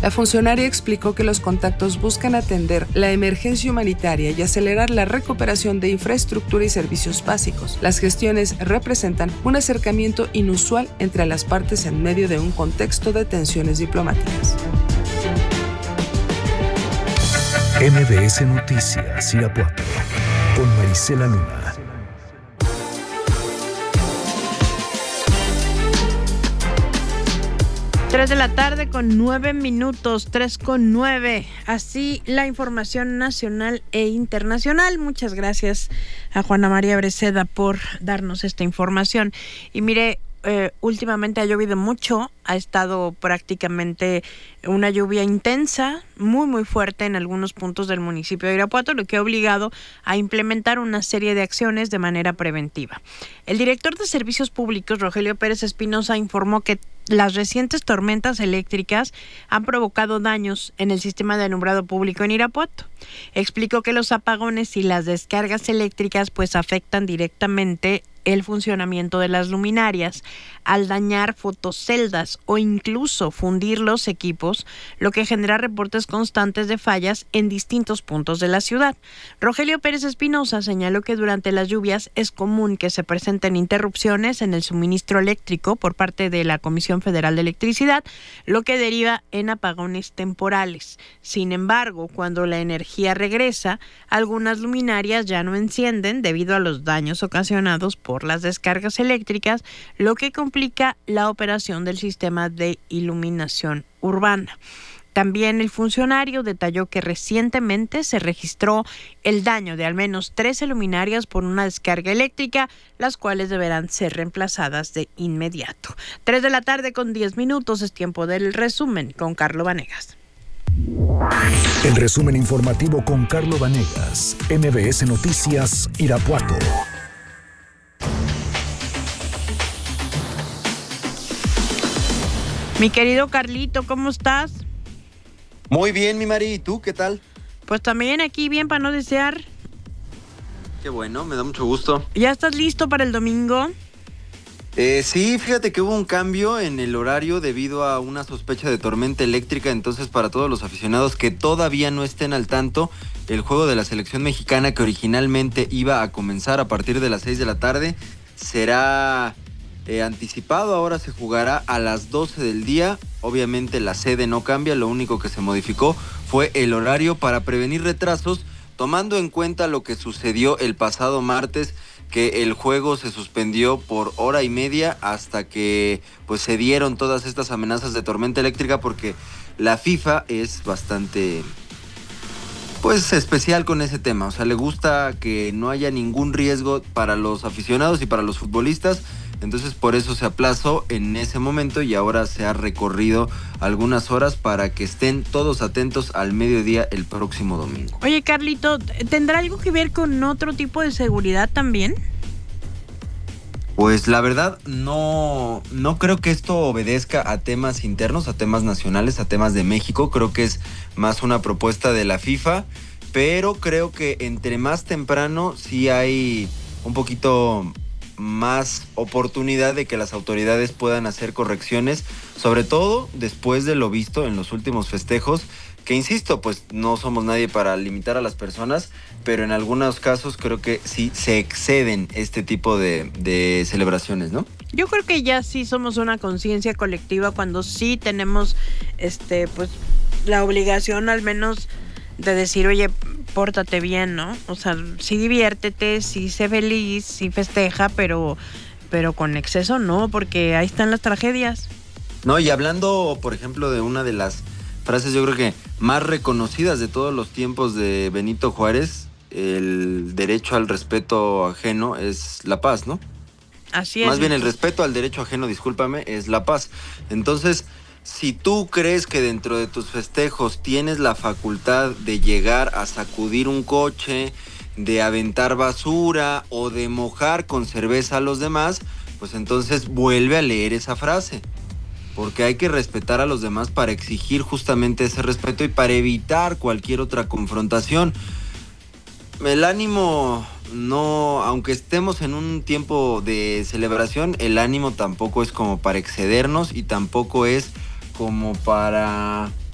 La funcionaria explicó que los contactos buscan atender la emergencia humanitaria y acelerar la recuperación de infraestructura y servicios básicos. Las gestiones representan un acercamiento inusual entre las partes en medio de un contexto de tensiones diplomáticas. MBS Noticias, Irapuato, con Marisela Luna. 3 de la tarde con 9 minutos, 3:09. Así la información nacional e internacional. Muchas gracias a Juana María Breceda por darnos esta información. Y mire, últimamente ha llovido mucho, ha estado prácticamente una lluvia intensa, muy fuerte en algunos puntos del municipio de Irapuato, lo que ha obligado a implementar una serie de acciones de manera preventiva. El director de Servicios Públicos, Rogelio Pérez Espinosa, informó que las recientes tormentas eléctricas han provocado daños en el sistema de alumbrado público en Irapuato. Explicó que los apagones y las descargas eléctricas pues afectan directamente el funcionamiento de las luminarias al dañar fotoceldas o incluso fundir los equipos, lo que genera reportes constantes de fallas en distintos puntos de la ciudad. Rogelio Pérez Espinosa señaló que durante las lluvias es común que se presenten interrupciones en el suministro eléctrico por parte de la Comisión Federal de Electricidad, lo que deriva en apagones temporales. Sin embargo, cuando la energía regresa, algunas luminarias ya no encienden debido a los daños ocasionados por las descargas eléctricas, lo que complica la operación del sistema de iluminación urbana. También el funcionario detalló que recientemente se registró el daño de al menos 13 luminarias por una descarga eléctrica, las cuales deberán ser reemplazadas de inmediato. 3 de la tarde con 10 minutos, es tiempo del resumen con Carlo Vanegas. El resumen informativo con Carlo Vanegas, MBS Noticias, Irapuato. Mi querido Carlito, ¿cómo estás? Muy bien, mi Mari, ¿y tú qué tal? Pues también aquí bien para no desear. Qué bueno, me da mucho gusto. ¿Ya estás listo para el domingo? Sí, fíjate que hubo un cambio en el horario debido a una sospecha de tormenta eléctrica, entonces para todos los aficionados que todavía no estén al tanto, el juego de la selección mexicana que originalmente iba a comenzar a partir de las 6 de la tarde será anticipado, ahora se jugará a las 12 del día. Obviamente la sede no cambia, lo único que se modificó fue el horario para prevenir retrasos, tomando en cuenta lo que sucedió el pasado martes, que el juego se suspendió por hora y media hasta que pues se dieron todas estas amenazas de tormenta eléctrica, porque la FIFA es bastante pues especial con ese tema, o sea, le gusta que no haya ningún riesgo para los aficionados y para los futbolistas. Entonces por eso se aplazó en ese momento y ahora se ha recorrido algunas horas para que estén todos atentos al mediodía el próximo domingo. Oye, Carlito, ¿tendrá algo que ver con otro tipo de seguridad también? Pues la verdad no creo que esto obedezca a temas internos, a temas nacionales, a temas de México. Creo que es más una propuesta de la FIFA, pero creo que entre más temprano sí hay un poquito más oportunidad de que las autoridades puedan hacer correcciones, sobre todo después de lo visto en los últimos festejos, que insisto, pues no somos nadie para limitar a las personas, pero en algunos casos creo que sí se exceden este tipo de celebraciones, ¿no? Yo creo que ya sí somos una conciencia colectiva cuando sí tenemos pues la obligación al menos de decir, oye, pórtate bien, ¿no? O sea, sí diviértete, sí sé feliz, sí festeja, pero con exceso no, porque ahí están las tragedias. No, y hablando, por ejemplo, de una de las frases yo creo que más reconocidas de todos los tiempos de Benito Juárez, el derecho al respeto ajeno es la paz, ¿no? Así es. Más bien el respeto al derecho ajeno, discúlpame, es la paz. Entonces, si tú crees que dentro de tus festejos tienes la facultad de llegar a sacudir un coche, de aventar basura o de mojar con cerveza a los demás, pues entonces vuelve a leer esa frase. Porque hay que respetar a los demás para exigir justamente ese respeto y para evitar cualquier otra confrontación. El ánimo no, aunque estemos en un tiempo de celebración, el ánimo tampoco es como para excedernos y tampoco es como para